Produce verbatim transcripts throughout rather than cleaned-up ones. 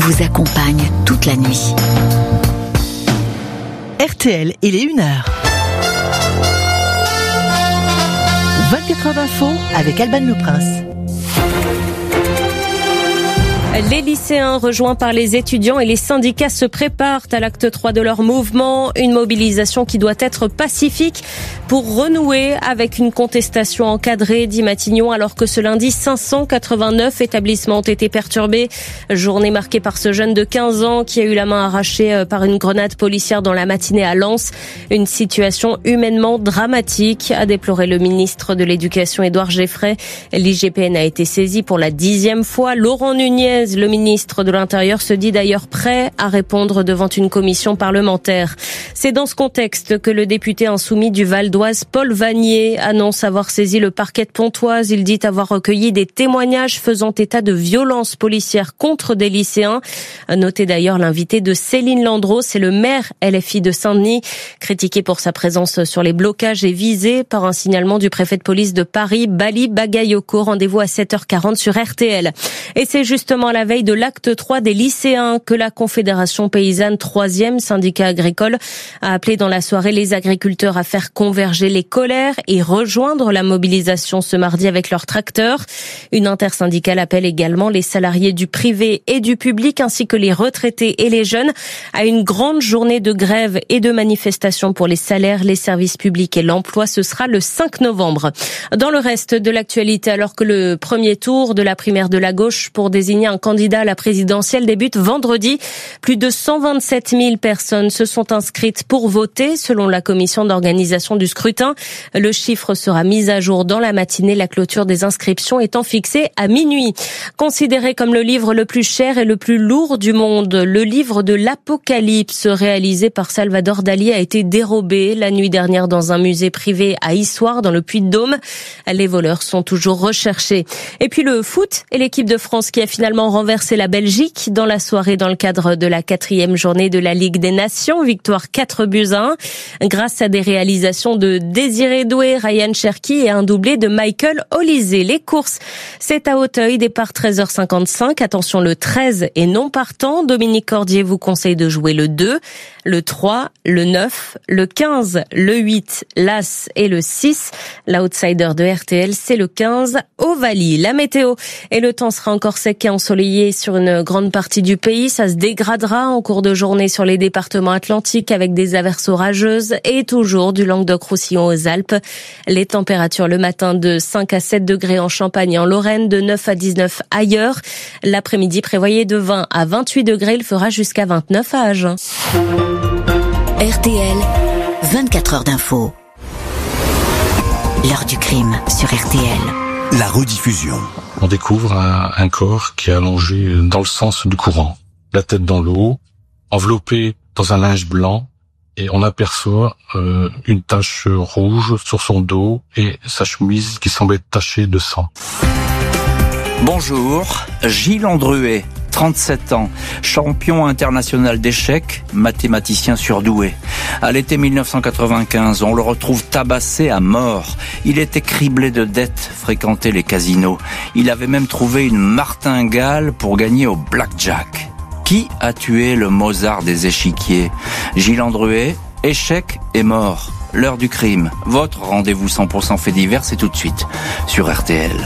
vous accompagne toute la nuit. R T L, il est une heure. vingt-quatre heures d'info avec Alban Le Prince. Les lycéens rejoints par les étudiants et les syndicats se préparent à l'acte trois de leur mouvement. Une mobilisation qui doit être pacifique pour renouer avec une contestation encadrée, dit Matignon, alors que ce lundi, cinq cent quatre-vingt-neuf établissements ont été perturbés. Journée marquée par ce jeune de quinze ans qui a eu la main arrachée par une grenade policière dans la matinée à Lens. Une situation humainement dramatique, a déploré le ministre de l'Éducation Édouard Geffray. L'I G P N a été saisi pour la dixième fois. Laurent Nunez, le ministre de l'Intérieur, se dit d'ailleurs prêt à répondre devant une commission parlementaire. C'est dans ce contexte que le député insoumis du Val d'Oise, Paul Vanier, annonce avoir saisi le parquet de Pontoise. Il dit avoir recueilli des témoignages faisant état de violences policières contre des lycéens. Notez d'ailleurs l'invité de Céline Landreau, c'est le maire L F I de Saint-Denis, critiqué pour sa présence sur les blocages et visé par un signalement du préfet de police de Paris, Bali Bagayoko. Rendez-vous à sept heures quarante sur R T L. Et c'est justement à la veille de l'acte trois des lycéens que la Confédération paysanne, troisième syndicat agricole, a appelé dans la soirée les agriculteurs à faire converger les colères et rejoindre la mobilisation ce mardi avec leurs tracteurs. Une intersyndicale appelle également les salariés du privé et du public ainsi que les retraités et les jeunes à une grande journée de grève et de manifestation pour les salaires, les services publics et l'emploi. Ce sera le cinq novembre. Dans le reste de l'actualité, alors que le premier tour de la primaire de la gauche pour désigner un candidat à la présidentielle débute vendredi, plus de cent vingt-sept mille personnes se sont inscrites pour voter selon la commission d'organisation du scrutin. Le chiffre sera mis à jour dans la matinée, la clôture des inscriptions étant fixée à minuit. Considéré comme le livre le plus cher et le plus lourd du monde, le livre de l'Apocalypse réalisé par Salvador Dali a été dérobé la nuit dernière dans un musée privé à Issoire dans le Puy-de-Dôme. Les voleurs sont toujours recherchés. Et puis le foot et l'équipe de France qui a finalement renversé la Belgique dans la soirée dans le cadre de la quatrième journée de la Ligue des Nations. Victoire quatre buts à un grâce à des réalisations de Désiré Doué, Ryan Cherki et un doublé de Michael Olysée. Les courses, c'est à Auteuil, départ treize heures cinquante-cinq. Attention, le treize est non partant. Dominique Cordier vous conseille de jouer le deux, le trois, le neuf, le quinze, le huit, l'As et le six. L'outsider de R T L, c'est le quinze, Ovalie. La météo et le temps sera encore sec et ensoleillé sur une grande partie du pays. Ça se dégradera en cours de journée sur les départements atlantiques avec des averses orageuses et toujours du Languedoc-Roussillon aux Alpes. Les températures le matin de cinq à sept degrés en Champagne et en Lorraine, de neuf à dix-neuf ailleurs. L'après-midi prévoyé de vingt à vingt-huit degrés, il fera jusqu'à vingt-neuf à Agen. R T L, vingt-quatre heures d'info. L'heure du crime sur R T L. La rediffusion. On découvre un, un corps qui est allongé dans le sens du courant, la tête dans l'eau, enveloppé dans un linge blanc, et on aperçoit euh, une tache rouge sur son dos et sa chemise qui semble être tachée de sang. Bonjour, Gilles Andruet, trente-sept ans, champion international d'échecs, mathématicien surdoué. À l'été mille neuf cent quatre-vingt-quinze, on le retrouve tabassé à mort. Il était criblé de dettes, fréquentait les casinos. Il avait même trouvé une martingale pour gagner au blackjack. Qui a tué le Mozart des échiquiers ? Gilles Andruet, échec et mort. L'heure du crime. Votre rendez-vous cent pour cent fait divers, c'est tout de suite sur R T L.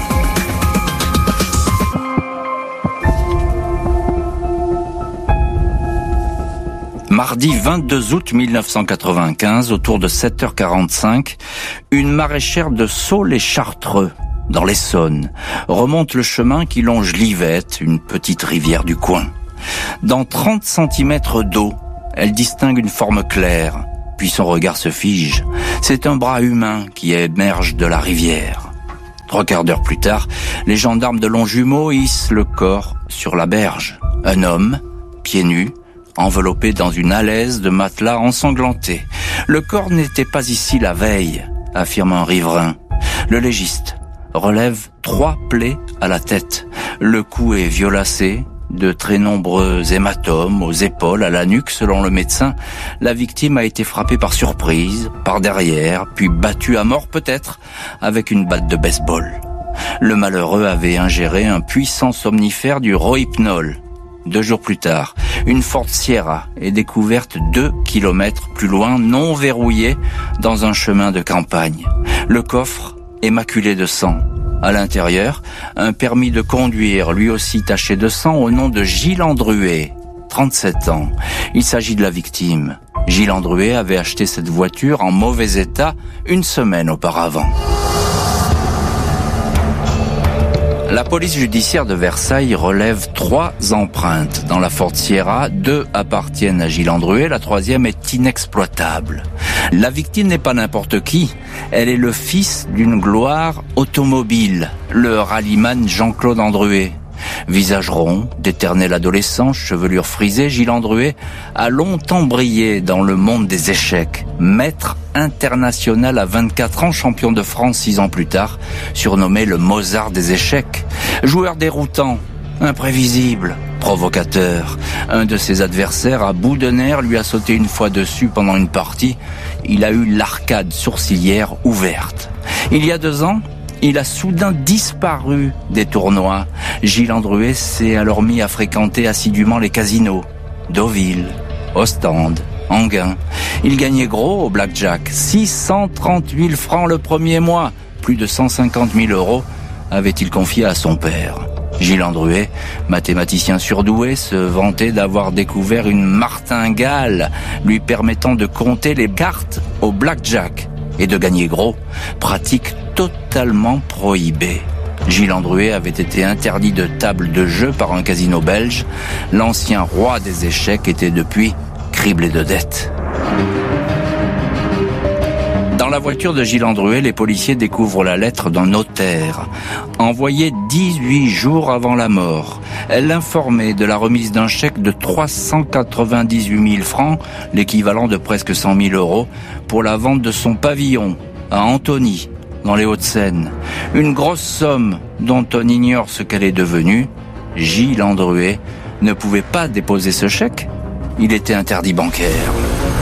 Mardi vingt-deux août mille neuf cent quatre-vingt-quinze, autour de sept heures quarante-cinq, une maraîchère de Saulx-les-Chartreux, dans l'Essonne, remonte le chemin qui longe l'Yvette, une petite rivière du coin. Dans trente centimètres d'eau, elle distingue une forme claire, puis son regard se fige. C'est un bras humain qui émerge de la rivière. Trois quarts d'heure plus tard, les gendarmes de Longjumeau hissent le corps sur la berge. Un homme, pieds nus, enveloppé dans une alaise de matelas ensanglanté. Le corps n'était pas ici la veille, affirme un riverain. Le légiste relève trois plaies à la tête. Le cou est violacé, de très nombreux hématomes aux épaules, à la nuque. Selon le médecin, la victime a été frappée par surprise, par derrière, puis battue à mort peut-être, avec une batte de baseball. Le malheureux avait ingéré un puissant somnifère du Rohypnol. Deux jours plus tard, une Ford Sierra est découverte deux kilomètres plus loin, non verrouillée, dans un chemin de campagne. Le coffre est maculé de sang. À l'intérieur, un permis de conduire, lui aussi taché de sang, au nom de Gilles Andruet, trente-sept ans. Il s'agit de la victime. Gilles Andruet avait acheté cette voiture en mauvais état une semaine auparavant. La police judiciaire de Versailles relève trois empreintes dans la Ford Sierra. Deux appartiennent à Gilles Andruet, la troisième est inexploitable. La victime n'est pas n'importe qui, elle est le fils d'une gloire automobile, le rallyman Jean-Claude Andruet. Visage rond, d'éternel adolescent, chevelure frisée, Gilles Andruet a longtemps brillé dans le monde des échecs. Maître international à vingt-quatre ans, champion de France six ans plus tard, surnommé le Mozart des échecs. Joueur déroutant, imprévisible, provocateur. Un de ses adversaires, à bout de nerfs, lui a sauté une fois dessus pendant une partie. Il a eu l'arcade sourcilière ouverte. Il y a deux ans, il a soudain disparu des tournois. Gilles Andruet s'est alors mis à fréquenter assidûment les casinos. Deauville, Ostende, Enghien. Il gagnait gros au blackjack. six cent trente mille francs le premier mois. Plus de cent cinquante mille euros avait-il confié à son père. Gilles Andruet, mathématicien surdoué, se vantait d'avoir découvert une martingale lui permettant de compter les cartes au blackjack et de gagner gros, pratique totalement prohibée. Gilles Andruet avait été interdit de table de jeu par un casino belge. L'ancien roi des échecs était depuis criblé de dettes. Dans la voiture de Gilles Andruet, les policiers découvrent la lettre d'un notaire, envoyée dix-huit jours avant la mort. Elle l'informait de la remise d'un chèque de trois cent quatre-vingt-dix-huit mille francs, l'équivalent de presque cent mille euros, pour la vente de son pavillon à Antony, dans les Hauts-de-Seine. Une grosse somme dont on ignore ce qu'elle est devenue. Gilles Andruet ne pouvait pas déposer ce chèque. Il était interdit bancaire.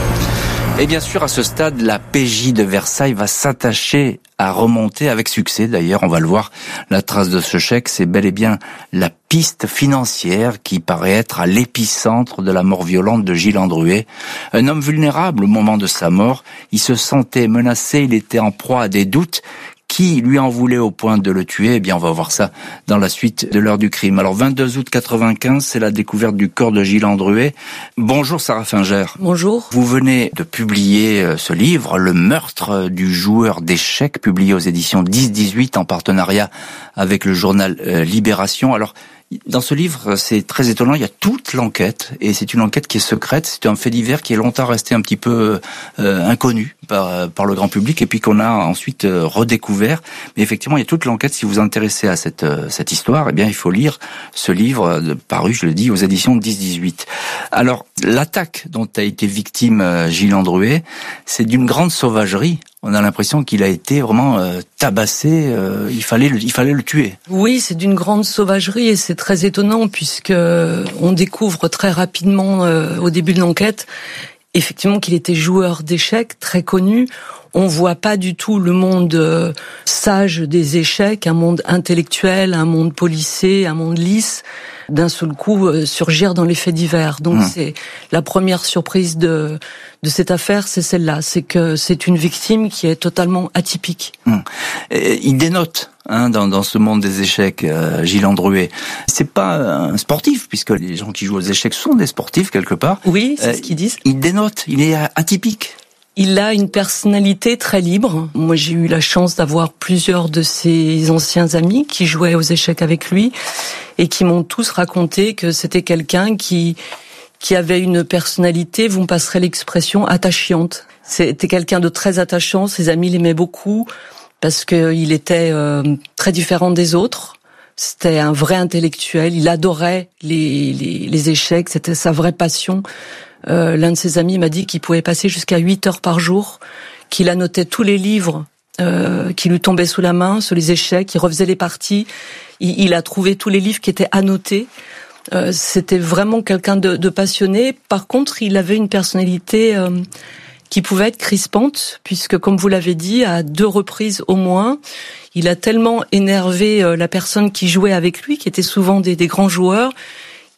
Et bien sûr, à ce stade, la P J de Versailles va s'attacher à remonter avec succès. D'ailleurs, on va le voir, la trace de ce chèque, c'est bel et bien la piste financière qui paraît être à l'épicentre de la mort violente de Gilles Andruet. Un homme vulnérable au moment de sa mort, il se sentait menacé, il était en proie à des doutes. Qui lui en voulait au point de le tuer? Eh bien, on va voir ça dans la suite de l'heure du crime. Alors, vingt-deux août quatre-vingt-quinze, c'est la découverte du corps de Gilles Andruet. Bonjour Sarah Finger. Bonjour. Vous venez de publier ce livre, Le meurtre du joueur d'échecs, publié aux éditions dix dix-huit en partenariat avec le journal Libération. Alors, dans ce livre, c'est très étonnant, il y a toute l'enquête, et c'est une enquête qui est secrète, c'est un fait divers qui est longtemps resté un petit peu euh, inconnu par, par le grand public, et puis qu'on a ensuite euh, redécouvert. Mais effectivement, il y a toute l'enquête. Si vous vous intéressez à cette, euh, cette histoire, eh bien, il faut lire ce livre, euh, paru, je le dis, aux éditions dix dix-huit. Alors, l'attaque dont a été victime euh, Gilles Andruet, c'est d'une grande sauvagerie. On a l'impression qu'il a été vraiment euh, tabassé, euh, il fallait le, il fallait le tuer. Oui, c'est d'une grande sauvagerie et c'est très étonnant puisque on découvre très rapidement euh, au début de l'enquête effectivement qu'il était joueur d'échecs très connu. On voit pas du tout le monde euh, sage des échecs, un monde intellectuel, un monde policé, un monde lisse, d'un seul coup euh, surgir dans les faits divers. Donc mmh. c'est la première surprise de de cette affaire, c'est celle-là, c'est que c'est une victime qui est totalement atypique. Mmh. Et il dénote hein, dans dans ce monde des échecs, euh, Gilles Andruet. C'est pas un sportif puisque les gens qui jouent aux échecs sont des sportifs quelque part. Oui, c'est euh, ce qu'ils disent. Il dénote, il est atypique. Il a une personnalité très libre. Moi, j'ai eu la chance d'avoir plusieurs de ses anciens amis qui jouaient aux échecs avec lui et qui m'ont tous raconté que c'était quelqu'un qui qui avait une personnalité, vous me passerez l'expression, attachante. C'était quelqu'un de très attachant, ses amis l'aimaient beaucoup parce qu'il était euh, très différent des autres. C'était un vrai intellectuel, il adorait les, les, les échecs, c'était sa vraie passion. Euh, l'un de ses amis m'a dit qu'il pouvait passer jusqu'à huit heures par jour, qu'il annotait tous les livres euh, qui lui tombaient sous la main, sur les échecs, il refaisait les parties, il, il a trouvé tous les livres qui étaient annotés. Euh, c'était vraiment quelqu'un de, de passionné. Par contre, il avait une personnalité euh, qui pouvait être crispante, puisque, comme vous l'avez dit, à deux reprises au moins, il a tellement énervé euh, la personne qui jouait avec lui, qui était souvent des, des grands joueurs,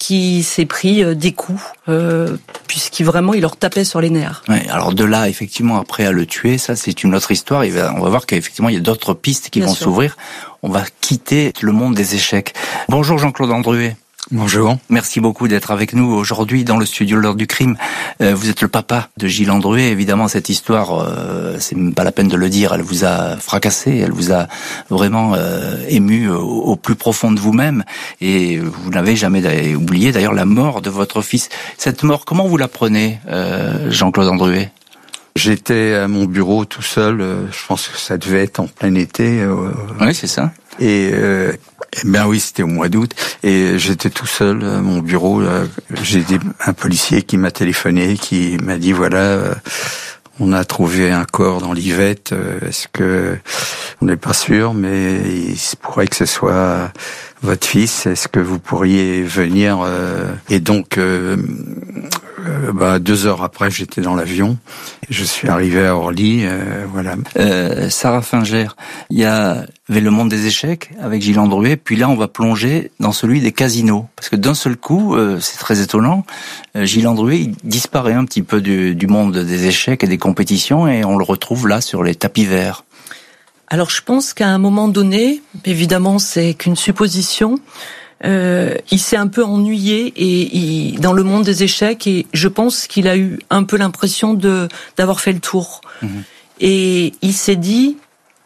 qui s'est pris euh, des coups, euh, puisqu'il vraiment il leur tapait sur les nerfs. Ouais, alors de là, effectivement, après à le tuer, ça c'est une autre histoire. Il va, on va voir qu'effectivement il y a d'autres pistes qui Bien vont sûr. s'ouvrir. On va quitter le monde des échecs. Bonjour Jean-Claude Andruet. Bonjour. Merci beaucoup d'être avec nous aujourd'hui dans le studio L'heure du crime. Euh, vous êtes le papa de Gilles Andruet. Évidemment, cette histoire, euh, c'est même pas la peine de le dire, elle vous a fracassé, elle vous a vraiment euh, ému au, au plus profond de vous-même. Et vous n'avez jamais oublié d'ailleurs la mort de votre fils. Cette mort, comment vous la prenez, euh, Jean-Claude Andruet ? J'étais à mon bureau tout seul, euh, je pense que ça devait être en plein été. Euh, oui, c'est ça. Et euh, eh ben oui, c'était au mois d'août. Et j'étais tout seul à mon bureau. Là. J'ai des, un policier qui m'a téléphoné, qui m'a dit voilà, euh, on a trouvé un corps dans l'Yvette. Euh, est-ce que on n'est pas sûr, mais il se pourrait que ce soit votre fils. Est-ce que vous pourriez venir euh, Et donc. Euh, Euh, bah, deux heures après, j'étais dans l'avion. Je suis arrivé à Orly, euh, voilà. Euh, Sarah Finger, il y avait le monde des échecs avec Gilles Andruet, puis là, on va plonger dans celui des casinos. Parce que d'un seul coup, euh, c'est très étonnant, euh, Gilles Andruet, il disparaît un petit peu du, du monde des échecs et des compétitions, et on le retrouve là sur les tapis verts. Alors, je pense qu'à un moment donné, évidemment, c'est qu'une supposition, Euh, il s'est un peu ennuyé et il, dans le monde des échecs, et je pense qu'il a eu un peu l'impression de d'avoir fait le tour. Mmh. Et il s'est dit,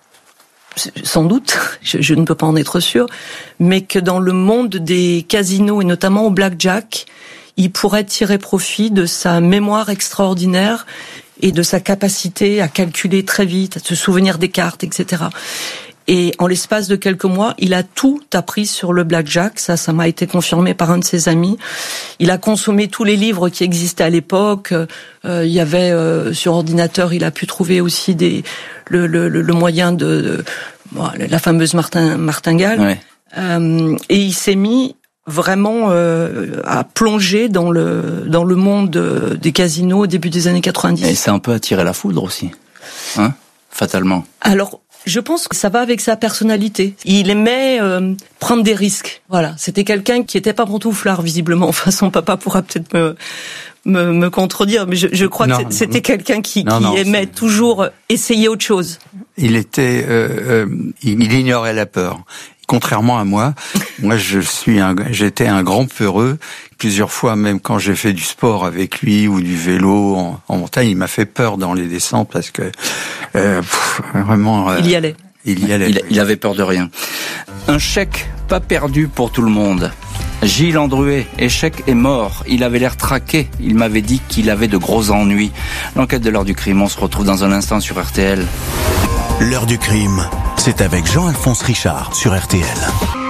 sans doute, je, je ne peux pas en être sûr, mais que dans le monde des casinos et notamment au blackjack, il pourrait tirer profit de sa mémoire extraordinaire et de sa capacité à calculer très vite, à se souvenir des cartes, et cetera. Et en l'espace de quelques mois, il a tout appris sur le blackjack. Ça, ça m'a été confirmé par un de ses amis. Il a consommé tous les livres qui existaient à l'époque. Euh, il y avait euh, sur ordinateur, il a pu trouver aussi des le le, le moyen de, de bon, la fameuse martin, martingale. Ouais. Euh, et il s'est mis vraiment euh, à plonger dans le dans le monde des casinos au début des années quatre-vingt-dix. Et c'est un peu attiré la foudre aussi, hein, fatalement. Alors. Je pense que ça va avec sa personnalité. Il aimait euh, prendre des risques. Voilà, c'était quelqu'un qui était pas pantouflard visiblement. Enfin, son papa pourra peut-être me me, me contredire, mais je, je crois non, que c'était non, quelqu'un qui, non, qui non, aimait c'est... toujours essayer autre chose. Il était, euh, euh, il, il ignorait la peur. Contrairement à moi, moi je suis un, j'étais un grand peureux. Plusieurs fois, même quand j'ai fait du sport avec lui ou du vélo en, en montagne, il m'a fait peur dans les descentes parce que euh, pff, vraiment. Euh, il y allait. Il y allait. Il, il avait peur de rien. Un chèque pas perdu pour tout le monde. Gilles Andruet, échec est mort. Il avait l'air traqué. Il m'avait dit qu'il avait de gros ennuis. L'enquête de l'heure du crime, on se retrouve dans un instant sur R T L. L'heure du crime, c'est avec Jean-Alphonse Richard sur R T L.